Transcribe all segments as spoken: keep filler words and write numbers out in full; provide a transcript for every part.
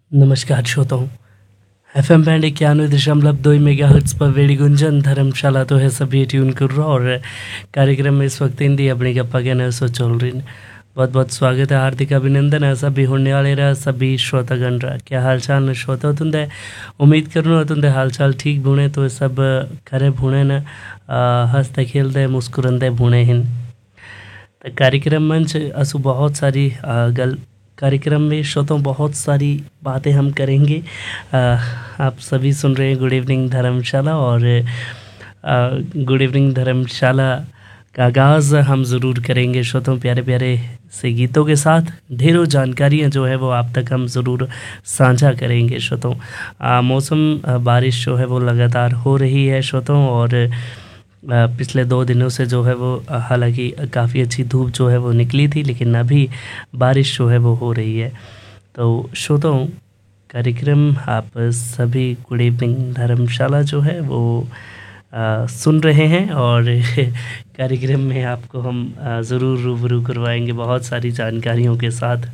नमस्कार श्रोताओं, F M band इक्यानवे दशमलव दो मेगा हर्ट्स पर वेड़ी गुंजन धर्मशाला तो है सभी ट्यून कर रहा और कार्यक्रम में इस वक्त हिंदी अपनी गप्पा के नौ सौ चल रही बहुत बहुत स्वागत है, हार्दिक अभिनंदन है सभी होने वाले रहा सभी श्रोतागण रहा। क्या हाल चाल न श्रोता तुंदे उम्मीद करूँ तुंदे हाल चाल ठीक भूने तो सब खरे भूने न हंसते खेलते मुस्कुराते भूने हिन। तो कार्यक्रम मंच असु बहुत सारी आ, गल कार्यक्रम में श्रोताओं बहुत सारी बातें हम करेंगे। आ, आप सभी सुन रहे हैं गुड इवनिंग धर्मशाला और गुड इवनिंग धर्मशाला का आगाज़ हम ज़रूर करेंगे श्रोताओं प्यारे प्यारे से गीतों के साथ। ढेरों जानकारियां जो है वो आप तक हम ज़रूर साझा करेंगे श्रोताओं। मौसम बारिश जो है वो लगातार हो रही है श्रोताओं और पिछले दो दिनों से जो है वो हालांकि काफ़ी अच्छी धूप जो है वो निकली थी, लेकिन अभी बारिश जो है वो हो रही है। तो श्रोताओं कार्यक्रम आप सभी गुड इवनिंग धर्मशाला जो है वो आ, सुन रहे हैं और कार्यक्रम में आपको हम ज़रूर रूबरू करवाएंगे बहुत सारी जानकारियों के साथ।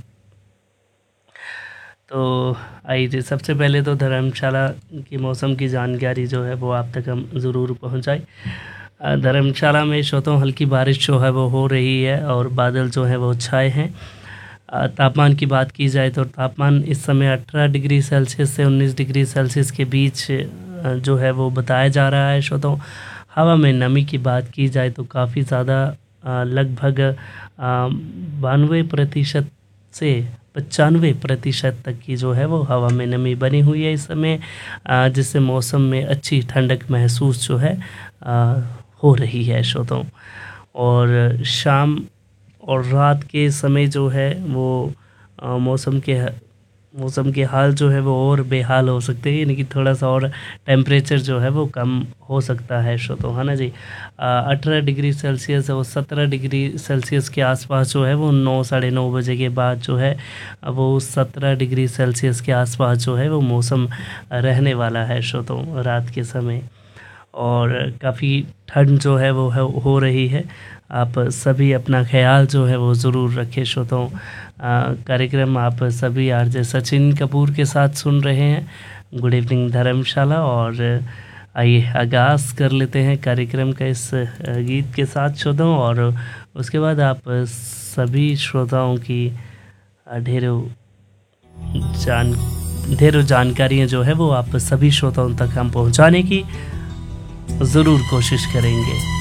तो आइए सबसे पहले तो धर्मशाला की मौसम की जानकारी जो है वो आप तक हम ज़रूर पहुंचाएं। धर्मशाला में श्रोताओं हल्की बारिश जो है वो हो रही है और बादल जो है वो छाए हैं। तापमान की बात की जाए तो तापमान इस समय अठारह डिग्री सेल्सियस से उन्नीस डिग्री सेल्सियस के बीच जो है वो बताया जा रहा है श्रोताओं। हवा में नमी की बात की जाए तो काफ़ी ज़्यादा लगभग बानवे प्रतिशत से पचानवे प्रतिशत तक की जो है वो हवा में नमी बनी हुई है इस समय, जिससे मौसम में अच्छी ठंडक महसूस जो है आ, हो रही है श्रोताओं। और शाम और रात के समय जो है वो आ, मौसम के मौसम के हाल जो है वो और बेहाल हो सकते हैं, यानी कि थोड़ा सा और टेम्परेचर जो है वो कम हो सकता है श्रोताओं, है ना जी। अठारह डिग्री सेल्सियस और सत्रह डिग्री सेल्सियस के आसपास जो है वो नौ साढ़े नौ बजे के बाद जो है वो सत्रह डिग्री सेल्सियस के आसपास जो है वो मौसम रहने वाला है श्रोताओं रात के समय। और काफ़ी ठंड जो है वो है हो रही है। आप सभी अपना ख्याल जो है वो ज़रूर रखें श्रोताओं। कार्यक्रम आप सभी आरजे सचिन कपूर के साथ सुन रहे हैं गुड इवनिंग धर्मशाला और आइए आगाज़ कर लेते हैं कार्यक्रम का इस गीत के साथ श्रोताओं और उसके बाद आप सभी श्रोताओं की ढेरों जान ढेरों जानकारियाँ जो है वो आप सभी श्रोताओं तक हम पहुँचाने की ज़रूर कोशिश करेंगे।